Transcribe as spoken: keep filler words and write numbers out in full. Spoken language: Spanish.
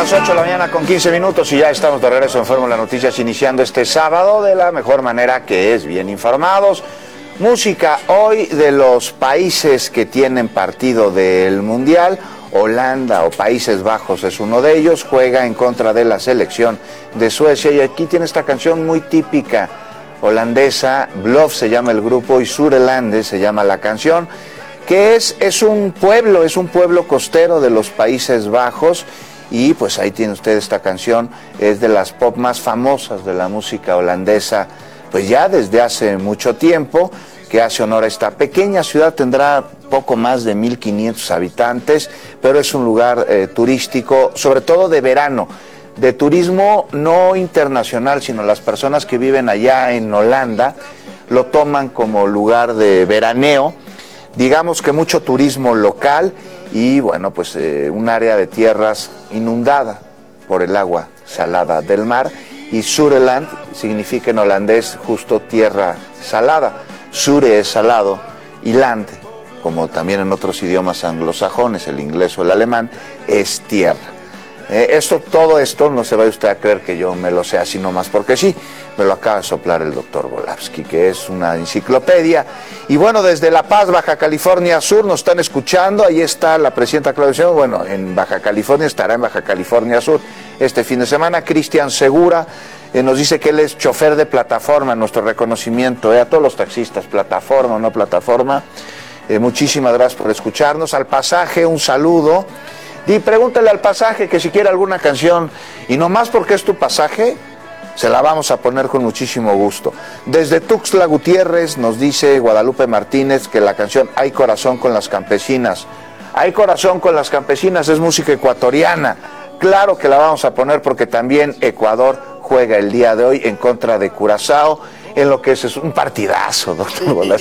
las ocho de la mañana con quince minutos y ya estamos de regreso en Fórmula Noticias, iniciando este sábado de la mejor manera, que es bien informados. Música hoy de los países que tienen partido del Mundial. Holanda o Países Bajos es uno de ellos, juega en contra de la selección de Suecia, y aquí tiene esta canción muy típica holandesa. Bluff se llama el grupo y Sureland se llama la canción, que es, es un pueblo, es un pueblo costero de los Países Bajos. Y pues ahí tiene usted esta canción, es de las pop más famosas de la música holandesa, pues ya desde hace mucho tiempo, que hace honor a esta pequeña ciudad. Tendrá poco más de mil quinientos habitantes, pero es un lugar eh, turístico, sobre todo de verano, de turismo no internacional, sino las personas que viven allá en Holanda lo toman como lugar de veraneo. Digamos que mucho turismo local y bueno, pues eh, un área de tierras inundada por el agua salada del mar, y Sureland significa en holandés justo tierra salada. Sure es salado y land, como también en otros idiomas anglosajones, el inglés o el alemán, es tierra. Eh, esto, todo esto no se vaya usted a creer que yo me lo sé así nomás porque sí, me lo acaba de soplar el doctor Volavsky, que es una enciclopedia. Y bueno, desde La Paz, Baja California Sur, nos están escuchando. Ahí está la presidenta Claudia Sheinbaum. Bueno, en Baja California, estará en Baja California Sur este fin de semana. Cristian Segura eh, nos dice que él es chofer de plataforma. Nuestro reconocimiento eh, a todos los taxistas, plataforma o no plataforma. Eh, muchísimas gracias por escucharnos. Al Pasaje, un saludo. Y pregúntale al Pasaje que si quiere alguna canción, y nomás porque es tu pasaje, se la vamos a poner con muchísimo gusto. Desde Tuxtla Gutiérrez nos dice Guadalupe Martínez que la canción Hay Corazón con las Campesinas. Hay Corazón con las Campesinas es música ecuatoriana. Claro que la vamos a poner porque también Ecuador juega el día de hoy en contra de Curazao, en lo que es un partidazo, doctor Volavsky.